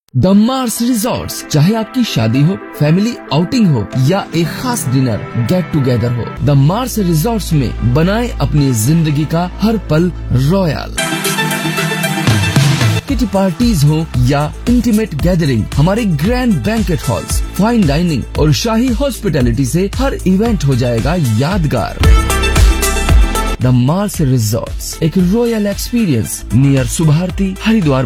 The Mars resorts, चाहे आपकी शादी हो, फैमिली आउटिंग हो या एक खास डिनर गेट टुगेदर हो, द मार्स रिजॉर्ट्स में बनाए अपनी जिंदगी का हर पल रॉयल। किटी पार्टीज हो या इंटीमेट गैदरिंग, हमारे grand banquet halls, fine dining और शाही हॉस्पिटैलिटी से हर इवेंट हो जाएगा यादगार। द मार्स रिजॉर्ट्स, एक royal experience near Subharti, Haridwar.